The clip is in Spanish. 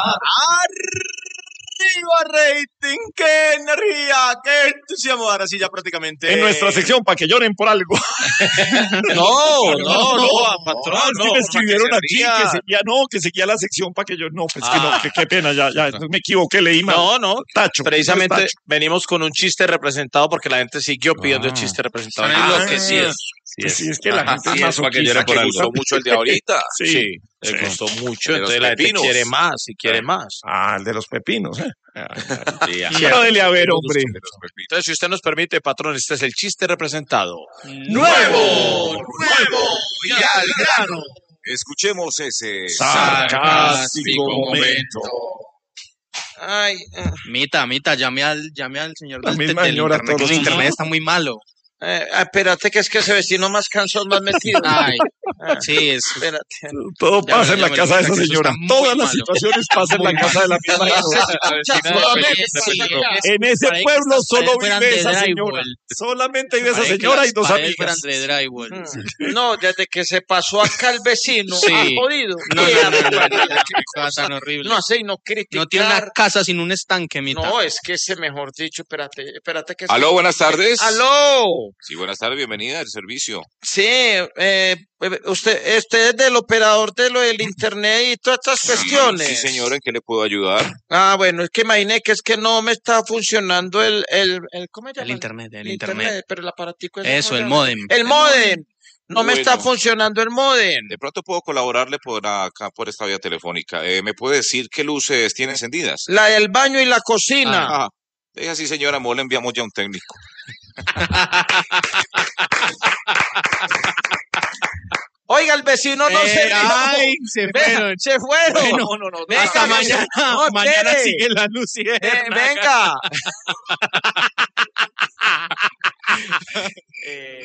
¡Arriba rating! ¡Qué energía! ¡Qué entusiasmo! Ahora sí ya prácticamente... En nuestra sección, para que lloren por algo. No, patrón, no. Me escribieron aquí que seguía la sección para que yo... No, pues que no, qué pena, ya me equivoqué, leí mal. No. Tacho. Precisamente tacho. venimos con un chiste representado porque la gente siguió pidiendo el chiste representado. Lo que sí es. Sí, es que la gente es más para que llore por Le algo. gustó mucho el de ahorita. Sí, le gustó mucho, De los entonces la gente pepinos. quiere más y quiere más. El de los pepinos, Sí, Pero dele a ver, hombre. Entonces, si usted nos permite, patrón, este es el chiste representado. ¡Nuevo y al grano! Escuchemos ese Sarcástico momento. Ay, Mita, llame al señor La del misma señora internet, que todos su los internet días. está muy malo. espérate que es que ese vecino más cansón, más metido. Ay, sí, es... Espérate. Todo Ya, pasa en la me casa de cuenta esa que eso señora. está muy Todas las malo. situaciones pasan en la casa de la misma señora. En ese pueblo solo vive esa señora. Solamente vive esa señora y dos amigas. No, desde que se pasó acá el vecino, Sí. ha jodido. No, qué cosa tan horrible. No sé, y no criticar. No tiene una casa sin un estanque, Mita. No, es que ese, mejor dicho, espérate que... Aló, buenas tardes. ¡Aló! Sí, buenas tardes, bienvenida al servicio. Sí, usted es del operador de lo del internet y todas estas cuestiones. Sí, señor, ¿en qué le puedo ayudar? Bueno, es que imaginé que es que no me está funcionando el ¿cómo se llama? El internet. Pero el aparatico Eso, el ¿cómo se llama? módem. El módem. No me está Bueno. funcionando el módem. De pronto puedo colaborarle por acá, por esta vía telefónica. ¿Me puede decir qué luces tiene encendidas? La del baño y la cocina. Ah, deje así, señora, mejor le enviamos ya un técnico. Oiga, el vecino no se Ay, se fueron. Se fueron. No. Venga, Hasta mañana. no, Mañana espere. sigue la luz y Venga.